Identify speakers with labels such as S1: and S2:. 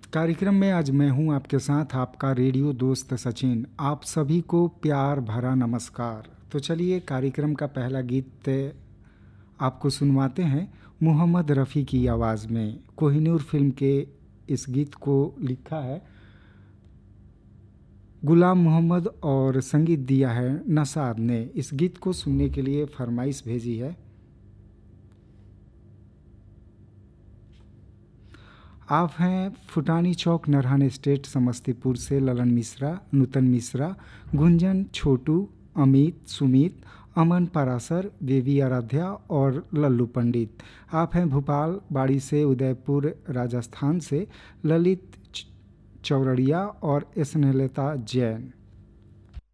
S1: कार्यक्रम में आज मैं हूं आपके साथ, आपका रेडियो दोस्त सचिन। आप सभी को प्यार भरा नमस्कार। तो चलिए कार्यक्रम का पहला गीत आपको सुनवाते हैं मोहम्मद रफ़ी की आवाज़ में। कोहिनूर फिल्म के इस गीत को लिखा है गुलाम मोहम्मद और संगीत दिया है नसाद ने। इस गीत को सुनने के लिए फरमाइश भेजी है। आप हैं फुटानी चौक, नरहन स्टेट, समस्तीपुर से ललन मिश्रा, नूतन मिश्रा, गुंजन, छोटू, अमित, सुमित, अमन परासर, देवी आराध्या और लल्लू पंडित। आप हैं भोपाल बाड़ी से, उदयपुर राजस्थान से ललित चौरड़िया और स्नेहलता जैन।